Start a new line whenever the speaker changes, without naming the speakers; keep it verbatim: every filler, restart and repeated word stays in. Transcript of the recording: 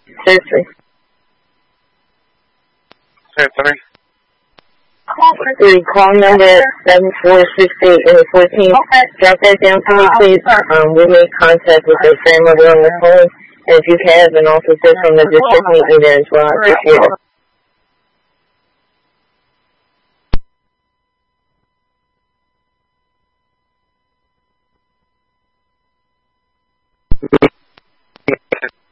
Seriously.
Say three.
Three, call number seven four six eight and fourteen. Drop that down to me, please. Um, we made contact with the grandmother on the phone. And if you have, and also send from the district meeting there as well. I appreciate it.